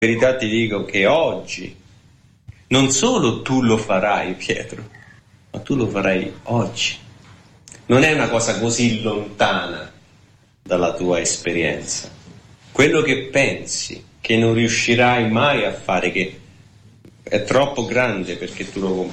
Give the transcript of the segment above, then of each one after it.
verità ti dico che oggi non solo tu lo farai, Pietro, ma tu lo farai oggi. Non è una cosa così lontana dalla tua esperienza. Quello che pensi che non riuscirai mai a fare, che è troppo grande perché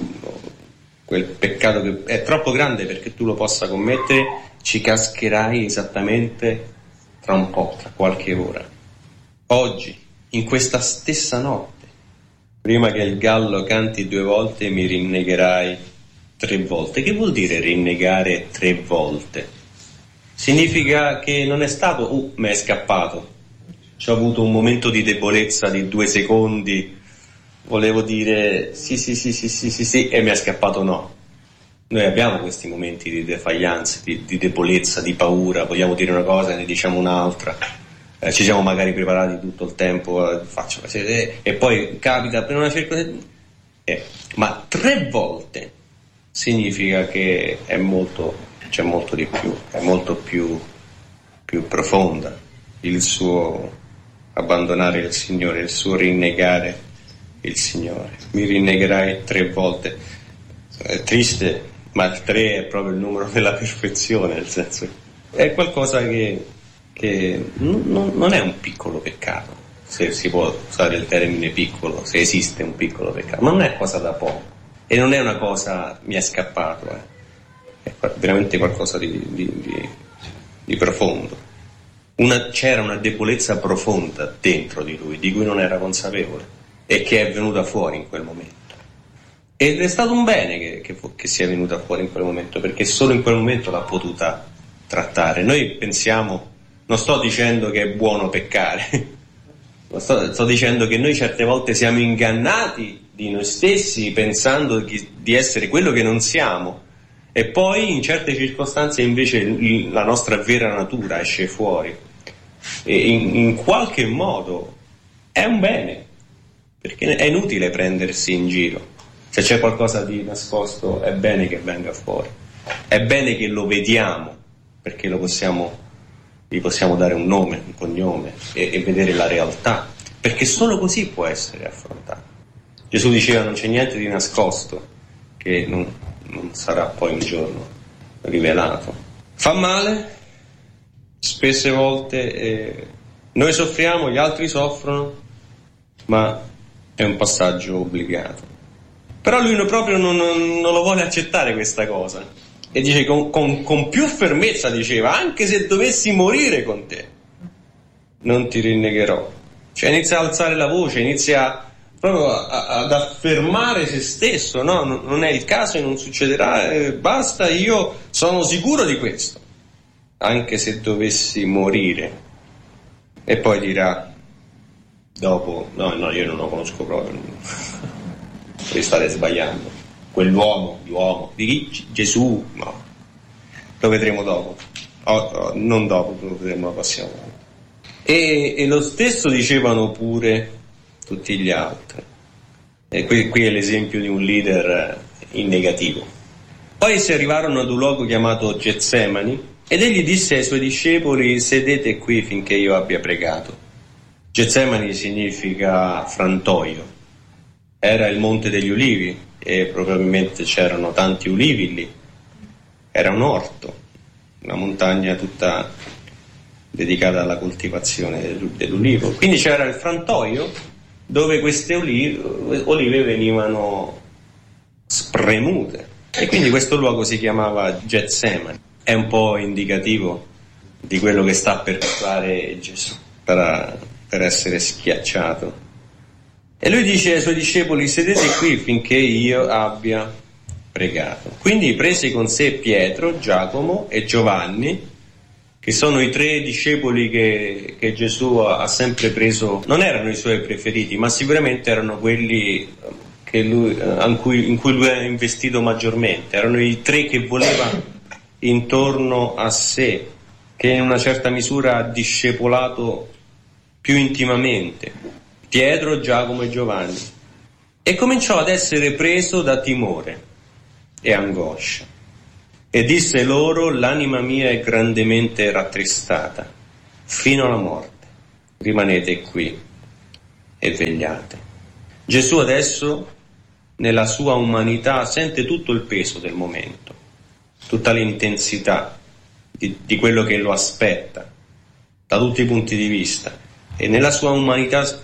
quel peccato che è troppo grande perché tu lo possa commettere, ci cascherai esattamente tra un po', tra qualche ora. Oggi, in questa stessa notte, prima che il gallo canti 2 volte, mi rinnegherai 3 volte. Che vuol dire rinnegare 3 volte? Significa che non è stato mi è scappato, c'ho avuto un momento di debolezza di 2 secondi, volevo dire sì e mi è scappato. No, noi abbiamo questi momenti di defiance, di debolezza, di paura, vogliamo dire una cosa e ne diciamo un'altra, ci siamo magari preparati tutto il tempo, e poi capita per una circostanza, ma 3 volte significa che c'è molto di più, è molto più profonda il suo abbandonare il Signore, il suo rinnegare il Signore. Mi rinnegherai 3 volte. È triste, ma il 3 è proprio il numero della perfezione, nel senso è qualcosa che non è un piccolo peccato, se si può usare il termine piccolo, se esiste un piccolo peccato, ma non è cosa da poco e non è una cosa mi è scappato, è veramente qualcosa di profondo. C'era una debolezza profonda dentro di lui, di cui non era consapevole e che è venuta fuori in quel momento. Ed è stato un bene che sia venuta fuori in quel momento, perché solo in quel momento l'ha potuta trattare. Noi pensiamo, non sto dicendo che è buono peccare, sto dicendo che noi certe volte siamo ingannati di noi stessi pensando di essere quello che non siamo, e poi in certe circostanze invece la nostra vera natura esce fuori, e in qualche modo è un bene, perché è inutile prendersi in giro. Se c'è qualcosa di nascosto è bene che venga fuori, è bene che lo vediamo, perché gli possiamo dare un nome, un cognome e vedere la realtà, perché solo così può essere affrontato. Gesù diceva non c'è niente di nascosto che non sarà poi un giorno rivelato. Fa male, spesse volte noi soffriamo, gli altri soffrono, ma è un passaggio obbligato. Però lui proprio non lo vuole accettare questa cosa, e dice con più fermezza, diceva, anche se dovessi morire con te non ti rinnegherò. Cioè inizia a alzare la voce, inizia proprio ad affermare se stesso, no, non è il caso e non succederà, basta, io sono sicuro di questo, anche se dovessi morire. E poi dirà dopo, no, io non lo conosco proprio, devi stare sbagliando, l'uomo di Gesù, no, lo vedremo dopo, non dopo, lo vedremo la prossima volta. E lo stesso dicevano pure tutti gli altri. E qui è l'esempio di un leader in negativo. Poi si arrivarono ad un luogo chiamato Getsemani, ed egli disse ai suoi discepoli: sedete qui finché io abbia pregato. Getsemani significa frantoio, era il Monte degli Ulivi e probabilmente c'erano tanti ulivi lì, era un orto, una montagna tutta dedicata alla coltivazione dell'ulivo, quindi c'era il frantoio dove queste olive venivano spremute, e quindi questo luogo si chiamava Getsemani. È un po' indicativo di quello che sta per fare Gesù, per essere schiacciato. E lui dice ai suoi discepoli: sedete qui finché io abbia pregato. Quindi prese con sé Pietro, Giacomo e Giovanni, che sono i 3 discepoli che Gesù ha sempre preso. Non erano i suoi preferiti, ma sicuramente erano quelli che in cui lui ha investito maggiormente. Erano i 3 che voleva intorno a sé, che in una certa misura ha discepolato più intimamente: Pietro, Giacomo e Giovanni. E cominciò ad essere preso da timore e angoscia, e disse loro: l'anima mia è grandemente rattristata fino alla morte, rimanete qui e vegliate. Gesù adesso, nella sua umanità, sente tutto il peso del momento, tutta l'intensità di quello che lo aspetta, da tutti i punti di vista. E nella sua umanità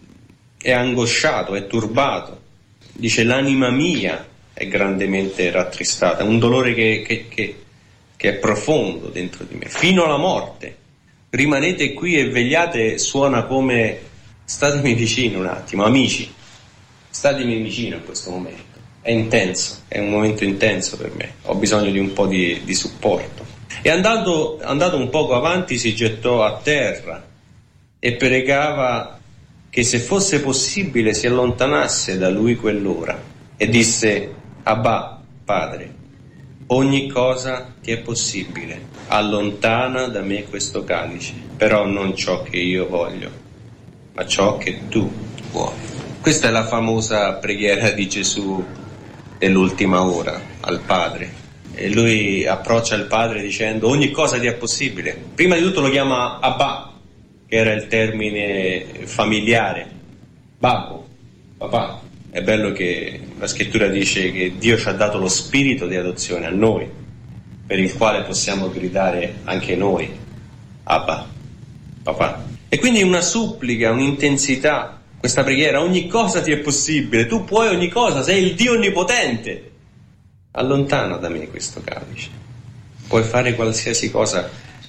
è angosciato, è turbato. Dice: l'anima mia è grandemente rattristata, un dolore che è profondo dentro di me, fino alla morte. Rimanete qui e vegliate suona come statemi vicino un attimo, amici, statemi vicino in questo momento. È intenso, è un momento intenso per me, ho bisogno di un po' di supporto. E andato un poco avanti si gettò a terra e pregava che se fosse possibile si allontanasse da lui quell'ora, e disse: Abba, Padre, ogni cosa ti è possibile, allontana da me questo calice, però non ciò che io voglio, ma ciò che tu vuoi. Questa è la famosa preghiera di Gesù dell'ultima ora al Padre, e lui approccia il Padre dicendo: ogni cosa ti è possibile. Prima di tutto lo chiama Abba, che era il termine familiare, babbo, papà. È bello che la scrittura dice che Dio ci ha dato lo spirito di adozione a noi, per il quale possiamo gridare anche noi Abba, papà. E quindi una supplica, un'intensità, questa preghiera: ogni cosa ti è possibile, tu puoi ogni cosa, sei il Dio onnipotente, allontana da me questo calice, puoi fare qualsiasi cosa,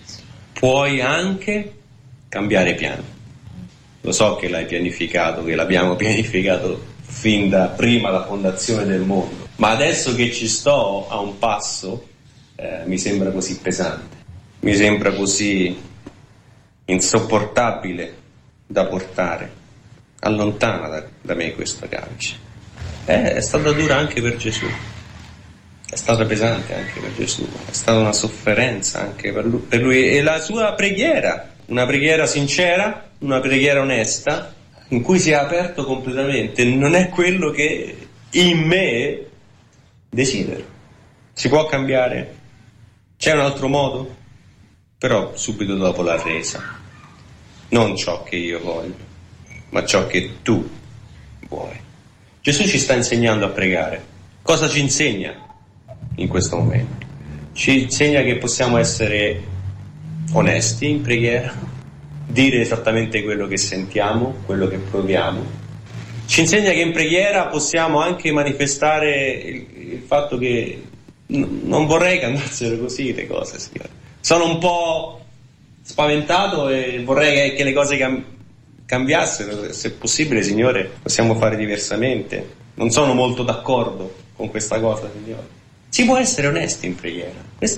puoi anche cambiare piano. Lo so che l'hai pianificato, che l'abbiamo pianificato fin da prima la fondazione del mondo, ma adesso che ci sto a un passo mi sembra così pesante, mi sembra così insopportabile da portare. Allontana da me questo calice. È stata dura anche per Gesù, è stata pesante anche per Gesù, è stata una sofferenza anche per lui. E la sua preghiera, una preghiera sincera, una preghiera onesta, in cui si è aperto completamente: non è quello che in me desidero. Si può cambiare? C'è un altro modo? Però subito dopo la resa: non ciò che io voglio, ma ciò che tu vuoi. Gesù ci sta insegnando a pregare. Cosa ci insegna in questo momento? Ci insegna che possiamo essere onesti in preghiera, dire esattamente quello che sentiamo, quello che proviamo. Ci insegna che in preghiera possiamo anche manifestare il fatto che non vorrei che andassero così le cose, Signore. Sono un po' spaventato e vorrei che le cose cambiassero. Se è possibile, Signore, possiamo fare diversamente. Non sono molto d'accordo con questa cosa, Signore. Si può essere onesti in preghiera.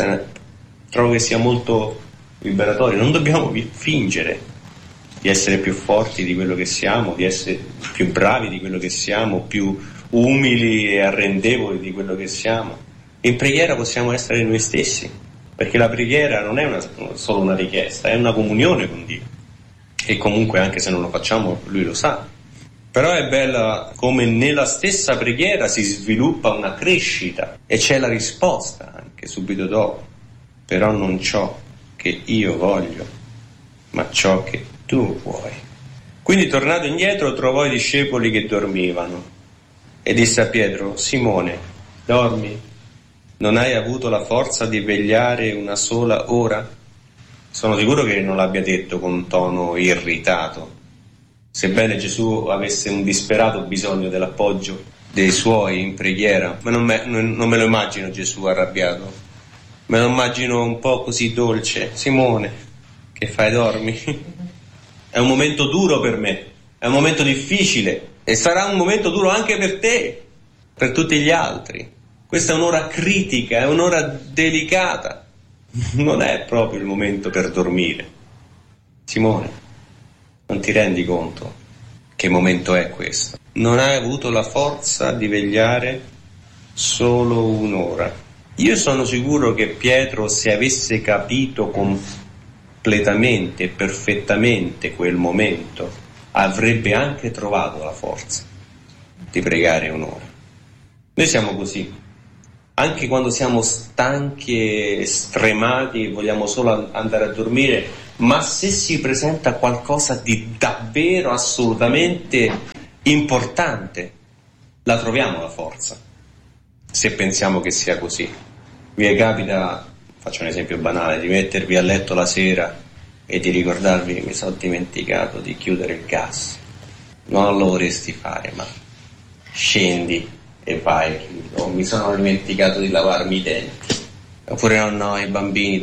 Trovo che sia molto liberatorio. Non dobbiamo fingere di essere più forti di quello che siamo, di essere più bravi di quello che siamo, più umili e arrendevoli di quello che siamo. In preghiera possiamo essere noi stessi, perché la preghiera non è solo una richiesta, è una comunione con Dio. E comunque, anche se non lo facciamo, Lui lo sa. Però è bella come nella stessa preghiera si sviluppa una crescita e c'è la risposta anche subito dopo. Però non ciò che io voglio, ma ciò che tu vuoi. Quindi, tornato indietro, trovò i discepoli che dormivano e disse a Pietro: Simone, dormi? Non hai avuto la forza di vegliare una sola ora? Sono sicuro che non l'abbia detto con un tono irritato, sebbene Gesù avesse un disperato bisogno dell'appoggio dei suoi in preghiera. Ma non me lo immagino Gesù arrabbiato, me lo immagino un po' così dolce. Simone, che fai, dormi? È un momento duro per me, è un momento difficile e sarà un momento duro anche per te, per tutti gli altri. Questa è un'ora critica, è un'ora delicata, non è proprio il momento per dormire. Simone, non ti rendi conto che momento è questo? Non hai avuto la forza di vegliare solo un'ora. Io sono sicuro che Pietro, se avesse capito completamente, perfettamente quel momento, avrebbe anche trovato la forza di pregare un'ora. Noi siamo così. Anche quando siamo stanchi e stremati e vogliamo solo andare a dormire, ma se si presenta qualcosa di davvero assolutamente importante, la troviamo la forza, se pensiamo che sia così. Vi capita, faccio un esempio banale, di mettervi a letto la sera e di ricordarvi: mi sono dimenticato di chiudere il gas. Non lo vorresti fare, ma scendi e vai, o mi sono dimenticato di lavarmi i denti, oppure no, i bambini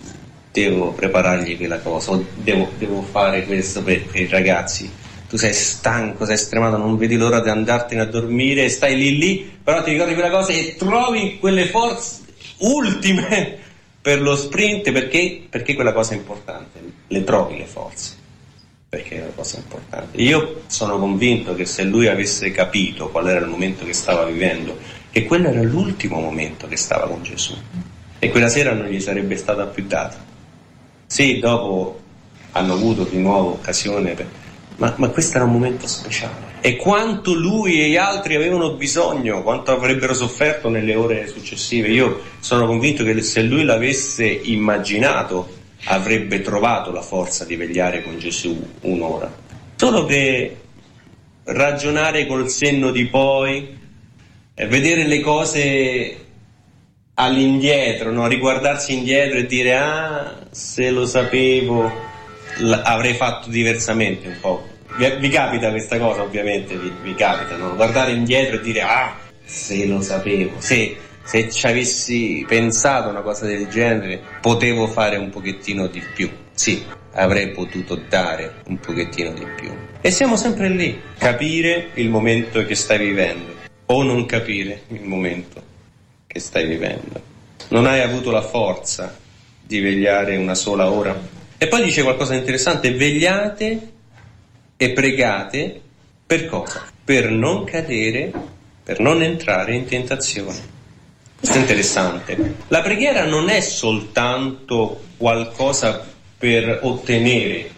devo preparargli quella cosa, o devo fare questo per i ragazzi. Tu sei stanco, sei stremato, non vedi l'ora di andartene a dormire, stai lì, però ti ricordi quella cosa e trovi quelle forze ultime per lo sprint, perché quella cosa è importante, le trovi le forze, perché è una cosa importante. Io sono convinto che se lui avesse capito qual era il momento che stava vivendo, che quello era l'ultimo momento che stava con Gesù, e quella sera non gli sarebbe stata più data. Sì, dopo hanno avuto di nuovo occasione, ma questo era un momento speciale. E quanto lui e gli altri avevano bisogno, quanto avrebbero sofferto nelle ore successive. Io sono convinto che se lui l'avesse immaginato, avrebbe trovato la forza di vegliare con Gesù un'ora. Solo che ragionare col senno di poi, vedere le cose all'indietro, no? Riguardarsi indietro e dire: ah, se lo sapevo avrei fatto diversamente un po'. Vi capita questa cosa? Ovviamente vi capita, no? Guardare indietro e dire: ah, se lo sapevo, se ci avessi pensato una cosa del genere, potevo fare un pochettino di più. Sì, avrei potuto dare un pochettino di più. E siamo sempre lì, capire il momento che stai vivendo o non capire il momento che stai vivendo. Non hai avuto la forza di vegliare una sola ora. E poi dice qualcosa di interessante: vegliate e pregate per cosa? Per non cadere, per non entrare in tentazione. Questo è interessante. La preghiera non è soltanto qualcosa per ottenere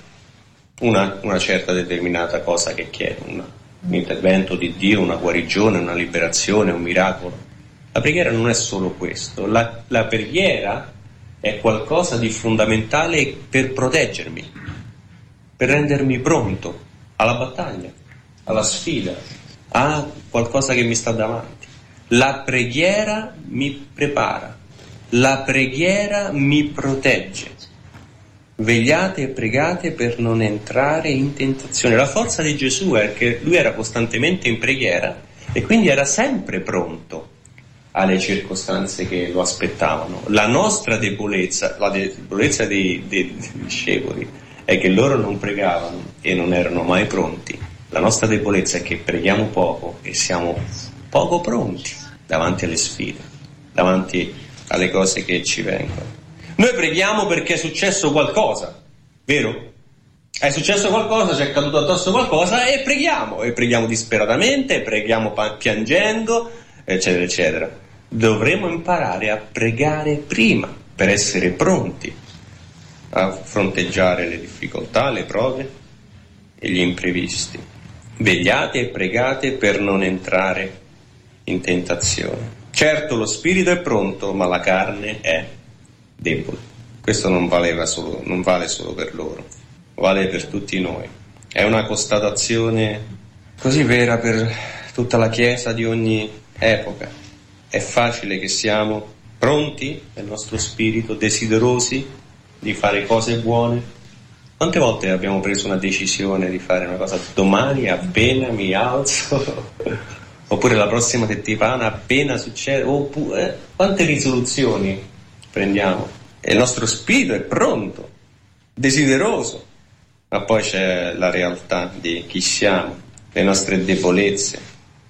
una certa determinata cosa che chiede, un intervento di Dio, una guarigione, una liberazione, un miracolo. La preghiera non è solo questo. La preghiera è qualcosa di fondamentale per proteggermi, per rendermi pronto alla battaglia, alla sfida, a qualcosa che mi sta davanti. La preghiera mi prepara, la preghiera mi protegge. Vegliate e pregate per non entrare in tentazione. La forza di Gesù è che lui era costantemente in preghiera e quindi era sempre pronto alle circostanze che lo aspettavano. La nostra debolezza, la debolezza dei discepoli, è che loro non pregavano e non erano mai pronti. La nostra debolezza è che preghiamo poco e siamo poco pronti davanti alle sfide, davanti alle cose che ci vengono. Noi preghiamo perché è successo qualcosa, vero? È successo qualcosa, ci è caduto addosso qualcosa e preghiamo disperatamente, e preghiamo piangendo, eccetera, eccetera. Dovremo imparare a pregare prima per essere pronti a fronteggiare le difficoltà, le prove e gli imprevisti. Vegliate e pregate per non entrare in tentazione. Certo, lo spirito è pronto, ma la carne è debole. Questo non vale solo per loro, vale per tutti noi. È una constatazione così vera per tutta la Chiesa di ogni epoca. È facile che siamo pronti nel nostro spirito, desiderosi di fare cose buone. Quante volte abbiamo preso una decisione di fare una cosa domani appena mi alzo, oppure la prossima settimana appena succede, oppure quante risoluzioni prendiamo? E il nostro spirito è pronto, desideroso, ma poi c'è la realtà di chi siamo, le nostre debolezze.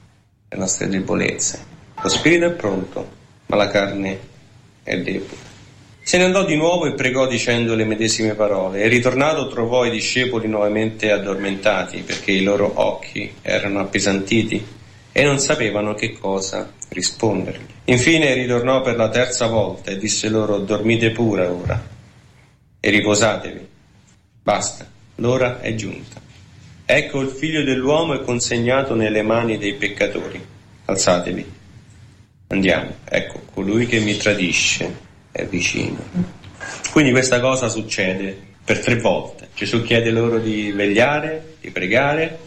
Lo spirito è pronto, ma la carne è debole. Se ne andò di nuovo e pregò dicendo le medesime parole, e ritornato trovò i discepoli nuovamente addormentati, perché i loro occhi erano appesantiti e non sapevano che cosa rispondergli. Infine ritornò per la terza volta e disse loro: dormite pure ora e riposatevi. Basta, l'ora è giunta. Ecco, il Figlio dell'uomo è consegnato nelle mani dei peccatori. Alzatevi, andiamo. Ecco, colui che mi tradisce è vicino. Quindi questa cosa succede per 3 volte. Gesù chiede loro di vegliare, di pregare,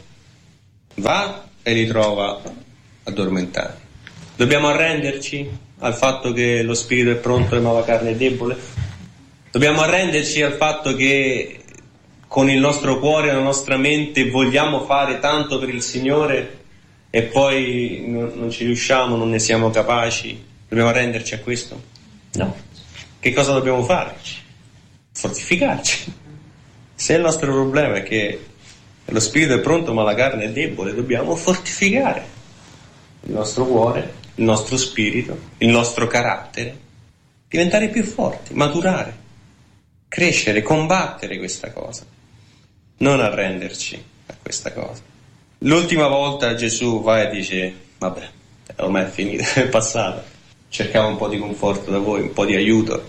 va e li trova addormentati. Dobbiamo arrenderci al fatto che lo spirito è pronto ma la carne è debole? Dobbiamo arrenderci al fatto che con il nostro cuore e la nostra mente vogliamo fare tanto per il Signore e poi non ci riusciamo, non ne siamo capaci? Dobbiamo arrenderci a questo? No. Che cosa dobbiamo fare? Fortificarci. Se il nostro problema è che lo spirito è pronto ma la carne è debole, dobbiamo fortificare il nostro cuore, il nostro spirito, il nostro carattere, diventare più forti, maturare, crescere, combattere questa cosa, non arrenderci a questa cosa. L'ultima volta Gesù va e dice: vabbè, ormai è finita, è passata, cercavo un po' di conforto da voi, un po' di aiuto,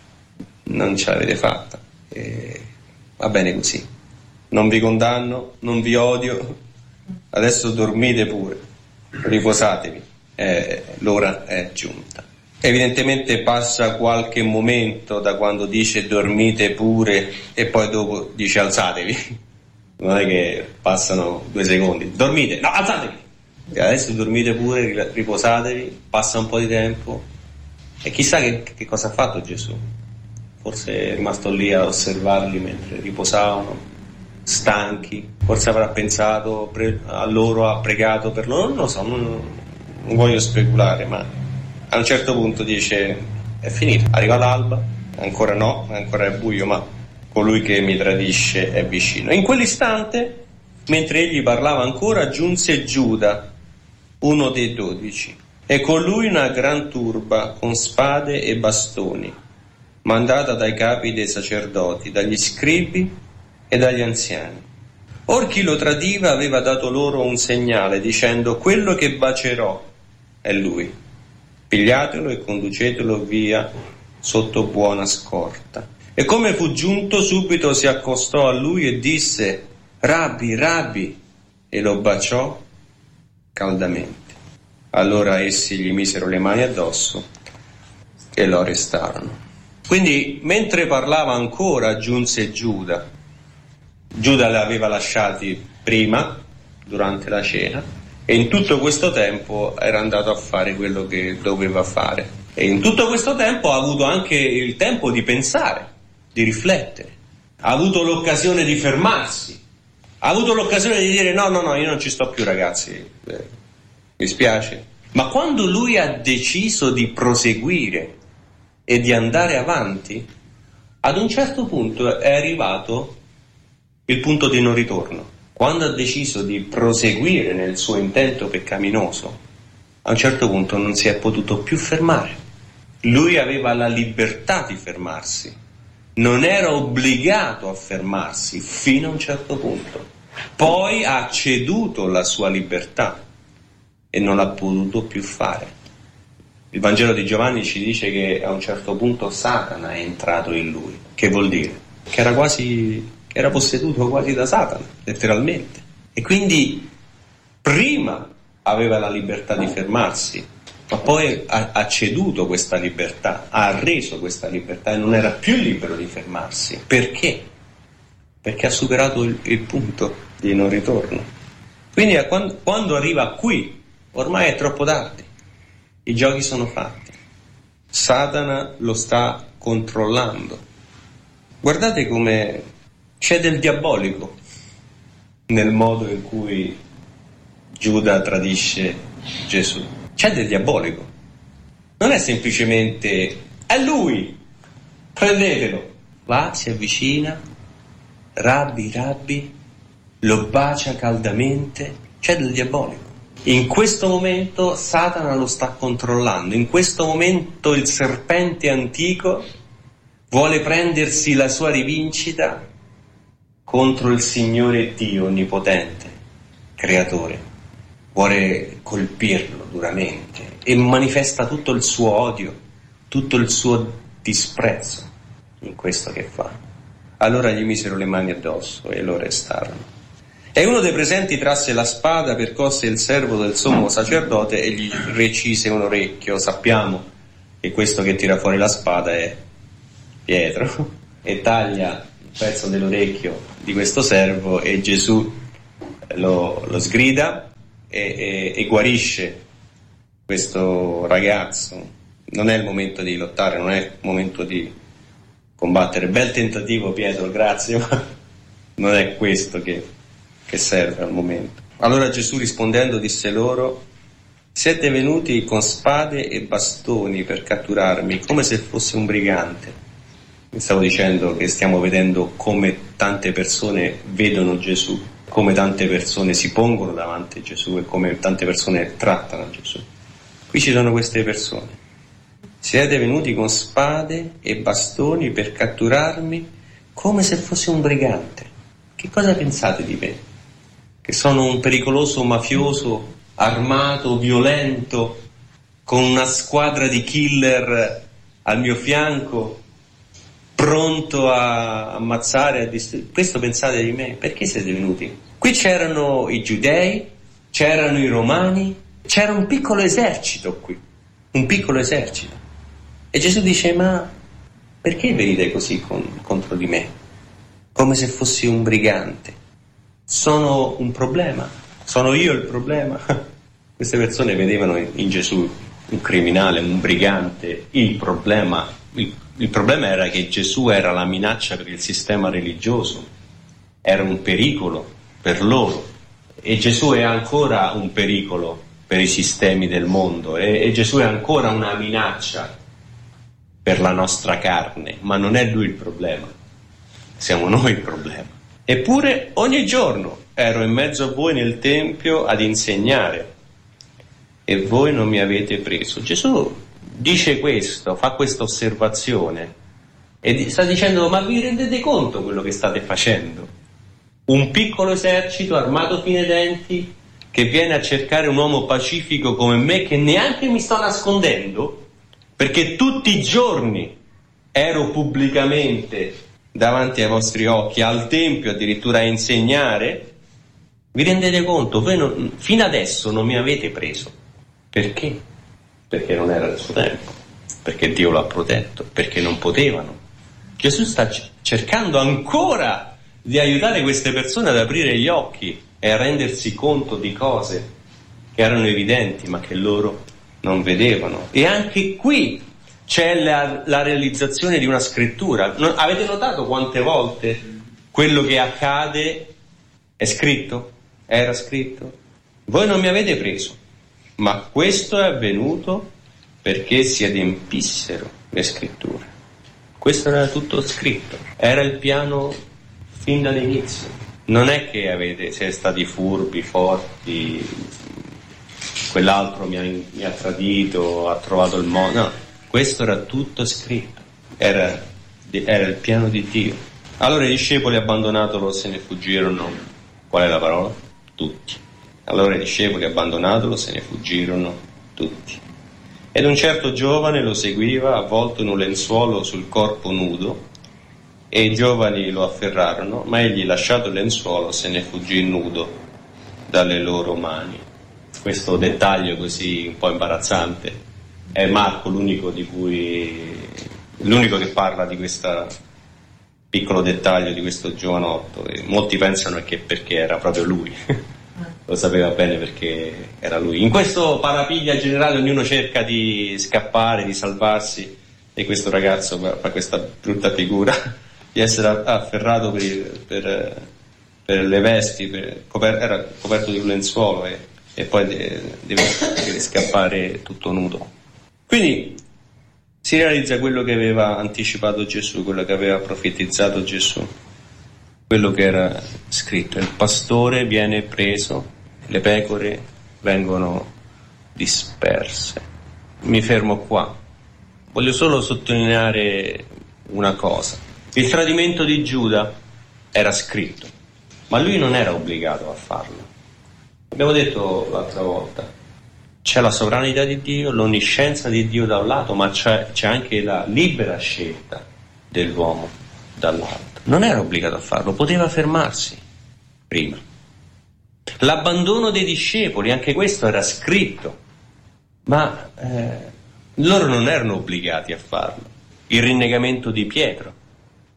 non ce l'avete fatta, e va bene così, non vi condanno, non vi odio, adesso dormite pure, riposatevi, l'ora è giunta. Evidentemente passa qualche momento da quando dice dormite pure e poi dopo dice alzatevi. Non è che passano 2 secondi, dormite, no, alzatevi, e adesso dormite pure, riposatevi, passa un po' di tempo e chissà che cosa ha fatto Gesù. Forse è rimasto lì a osservarli mentre riposavano, stanchi, forse avrà pensato a loro, ha pregato per loro, non lo so, non voglio speculare, ma a un certo punto dice: è finito, arriva l'alba, ancora no, ancora è buio, ma colui che mi tradisce è vicino. In quell'istante, mentre egli parlava ancora, giunse Giuda, uno dei 12, e con lui una gran turba con spade e bastoni, mandata dai capi dei sacerdoti, dagli scribi e dagli anziani. Or chi lo tradiva aveva dato loro un segnale, dicendo: quello che bacerò è lui, pigliatelo e conducetelo via sotto buona scorta. E come fu giunto, subito si accostò a lui e disse: Rabbi, Rabbi, e lo baciò caldamente. Allora essi gli misero le mani addosso e lo arrestarono. Quindi mentre parlava ancora giunse Giuda. Giuda li aveva lasciati prima, durante la cena, e in tutto questo tempo era andato a fare quello che doveva fare. E in tutto questo tempo ha avuto anche il tempo di pensare, di riflettere, ha avuto l'occasione di fermarsi, ha avuto l'occasione di dire: no, io non ci sto più, ragazzi, mi spiace. Ma quando lui ha deciso di proseguire e di andare avanti, ad un certo punto è arrivato il punto di non ritorno. Quando ha deciso di proseguire nel suo intento peccaminoso, a un certo punto non si è potuto più fermare. Lui aveva la libertà di fermarsi, non era obbligato a fermarsi fino a un certo punto. Poi ha ceduto la sua libertà e non l'ha potuto più fare. Il Vangelo di Giovanni ci dice che a un certo punto Satana è entrato in lui. Che vuol dire? Che era posseduto quasi da Satana, letteralmente. E quindi prima aveva la libertà di fermarsi, ma poi ha ceduto questa libertà, ha arreso questa libertà e non era più libero di fermarsi. Perché? Perché ha superato il punto di non ritorno. Quindi quando arriva qui, ormai è troppo tardi, i giochi sono fatti, Satana lo sta controllando. Guardate come c'è del diabolico nel modo in cui Giuda tradisce Gesù. C'è del diabolico. Non è semplicemente: è lui, prendetelo. Va, si avvicina, Rabbi, Rabbi, lo bacia caldamente. C'è del diabolico. In questo momento Satana lo sta controllando. In questo momento il serpente antico vuole prendersi la sua rivincita contro il Signore Dio Onnipotente, Creatore. Vuole colpirlo duramente e manifesta tutto il suo odio, tutto il suo disprezzo in questo che fa. Allora gli misero le mani addosso e lo arrestarono. E uno dei presenti trasse la spada, percosse il servo del sommo sacerdote e gli recise un orecchio. Sappiamo che questo che tira fuori la spada è Pietro, e taglia pezzo dell'orecchio di questo servo e Gesù lo sgrida e guarisce questo ragazzo. Non è il momento di lottare, non è il momento di combattere. Bel tentativo, Pietro, grazie, ma non è questo che serve al momento. Allora Gesù rispondendo disse loro: siete venuti con spade e bastoni per catturarmi, come se fossi un brigante. Mi stavo dicendo che stiamo vedendo come tante persone vedono Gesù, come tante persone si pongono davanti a Gesù e come tante persone trattano Gesù. Qui ci sono queste persone. Siete venuti con spade e bastoni per catturarmi come se fossi un brigante. Che cosa pensate di me? Che sono un pericoloso mafioso, armato, violento, con una squadra di killer al mio fianco, pronto a ammazzare, a distruggere? Questo pensate di me? Perché siete venuti? Qui c'erano i giudei, c'erano i romani, c'era un piccolo esercito qui, un piccolo esercito. E Gesù dice: ma perché venite così contro di me? Come se fossi un brigante. Sono un problema? Sono io il problema? Queste persone vedevano in Gesù un criminale, un brigante. Il problema era che Gesù era la minaccia per il sistema religioso, era un pericolo per loro. E Gesù è ancora un pericolo per i sistemi del mondo. E Gesù è ancora una minaccia per la nostra carne, ma non è lui il problema, siamo noi il problema. Eppure ogni giorno ero in mezzo a voi nel Tempio ad insegnare e voi non mi avete preso. Gesù dice questo, fa questa osservazione e sta dicendo: ma vi rendete conto quello che state facendo? Un piccolo esercito armato fino ai denti che viene a cercare un uomo pacifico come me, che neanche mi sto nascondendo, perché tutti i giorni ero pubblicamente davanti ai vostri occhi, al Tempio addirittura a insegnare. Vi rendete conto? Voi fino adesso non mi avete preso. Perché? Perché non era il suo tempo, perché Dio l'ha protetto, perché non potevano. Gesù sta cercando ancora di aiutare queste persone ad aprire gli occhi e a rendersi conto di cose che erano evidenti ma che loro non vedevano. E anche qui c'è la realizzazione di una scrittura. Avete notato quante volte quello che accade è scritto? Era scritto? Voi non mi avete preso, ma questo è avvenuto perché si adempissero le scritture. Questo era tutto scritto, era il piano fin dall'inizio. Non è che siete stati furbi, forti, quell'altro mi ha tradito, ha trovato il modo. No, questo era tutto scritto, era il piano di Dio. Allora i discepoli, abbandonatolo, se ne fuggirono. Qual è la parola? Tutti. Allora i discepoli, abbandonatelo, se ne fuggirono tutti. Ed un certo giovane lo seguiva, avvolto in un lenzuolo sul corpo nudo, e i giovani lo afferrarono, ma egli, lasciato il lenzuolo, se ne fuggì nudo dalle loro mani. Questo dettaglio così un po' imbarazzante è Marco l'unico che parla di questo piccolo dettaglio di questo giovanotto, e molti pensano che perché era proprio lui. Lo sapeva bene perché era lui. In questo parapiglia generale ognuno cerca di scappare, di salvarsi, e questo ragazzo fa questa brutta figura di essere afferrato per le vesti, era coperto di un lenzuolo e poi deve scappare tutto nudo. Quindi si realizza quello che aveva anticipato Gesù, quello che aveva profetizzato Gesù, quello che era scritto: il pastore viene preso, le pecore vengono disperse. Mi fermo qua. Voglio solo sottolineare una cosa: il tradimento di Giuda era scritto, ma lui non era obbligato a farlo. Abbiamo detto l'altra volta, c'è la sovranità di Dio, l'onniscienza di Dio da un lato, ma c'è anche la libera scelta dell'uomo dall'altro. Non era obbligato a farlo, poteva fermarsi prima. L'abbandono dei discepoli, anche questo era scritto, ma loro non erano obbligati a farlo. Il rinnegamento di Pietro,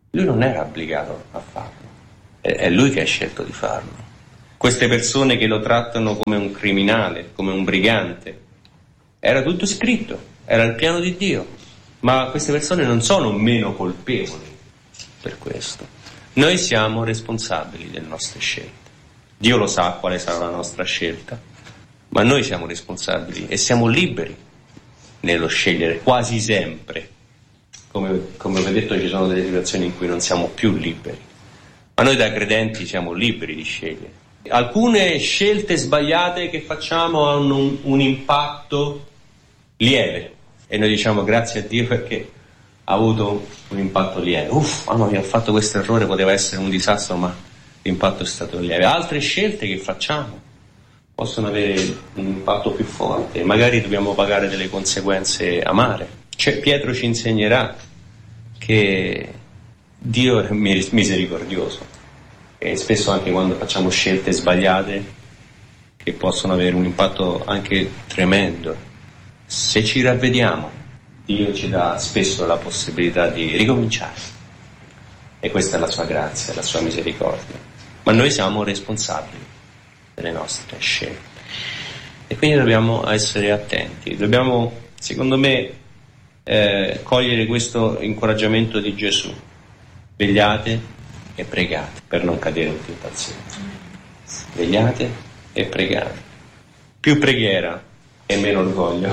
Lui non era obbligato a farlo, è lui che ha scelto di farlo. Queste persone che lo trattano come un criminale, come un brigante, era tutto scritto, era il piano di Dio, ma queste persone non sono meno colpevoli per questo. Noi siamo responsabili delle nostre scelte. Dio lo sa quale sarà la nostra scelta, ma noi siamo responsabili e siamo liberi nello scegliere quasi sempre. Come ho detto, ci sono delle situazioni in cui non siamo più liberi, ma noi da credenti siamo liberi di scegliere. Alcune scelte sbagliate che facciamo hanno un impatto lieve e noi diciamo grazie a Dio perché ha avuto un impatto lieve. Mamma mia, ho fatto questo errore, poteva essere un disastro, ma l'impatto è stato lieve. Altre scelte che facciamo possono avere un impatto più forte, magari dobbiamo pagare delle conseguenze amare. Pietro ci insegnerà che Dio è misericordioso e spesso anche quando facciamo scelte sbagliate che possono avere un impatto anche tremendo, se ci ravvediamo Dio ci dà spesso la possibilità di ricominciare e questa è la sua grazia, la sua misericordia, ma noi siamo responsabili delle nostre scelte e quindi dobbiamo essere attenti, dobbiamo secondo me cogliere questo incoraggiamento di Gesù: vegliate e pregate per non cadere in tentazione. Vegliate e pregate. Più preghiera e meno orgoglio.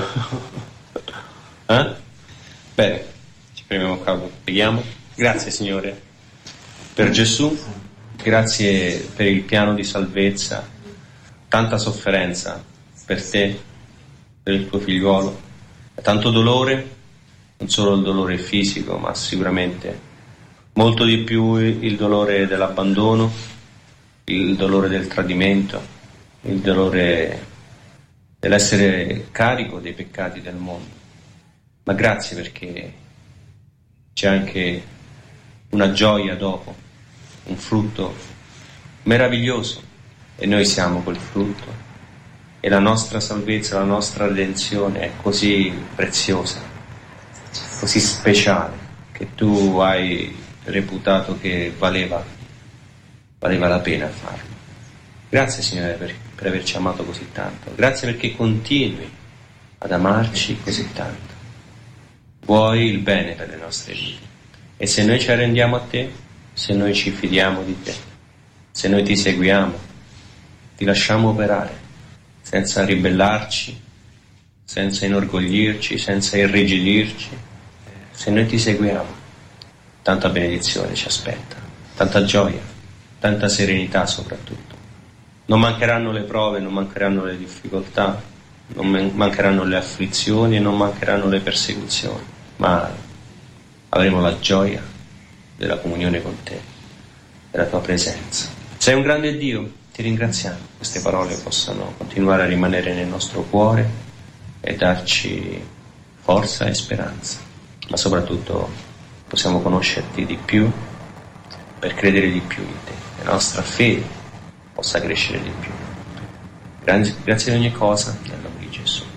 Bene, ci fermiamo qua, preghiamo. Grazie Signore per Gesù, grazie per il piano di salvezza, tanta sofferenza per te, per il tuo figliuolo, tanto dolore, non solo il dolore fisico, ma sicuramente molto di più il dolore dell'abbandono, il dolore del tradimento, il dolore dell'essere carico dei peccati del mondo. Ma grazie perché c'è anche una gioia dopo, un frutto meraviglioso e noi siamo quel frutto e la nostra salvezza, la nostra redenzione è così preziosa, così speciale, che tu hai reputato che valeva la pena farlo. Grazie Signore per averci amato così tanto, grazie perché continui ad amarci così tanto, vuoi il bene per le nostre vite e se noi ci arrendiamo a te, se noi ci fidiamo di te, se noi ti seguiamo, ti lasciamo operare senza ribellarci, senza inorgoglirci, senza irrigidirci, se noi ti seguiamo, tanta benedizione ci aspetta, tanta gioia, tanta serenità soprattutto. Non mancheranno le prove, non mancheranno le difficoltà, non mancheranno le afflizioni e non mancheranno le persecuzioni, ma avremo la gioia della comunione con te, della tua presenza. Sei un grande Dio, ti ringraziamo. Queste parole possano continuare a rimanere nel nostro cuore e darci forza e speranza, ma soprattutto possiamo conoscerti di più per credere di più in te, la nostra fede possa crescere di più. Grazie di ogni cosa, nel nome di Gesù.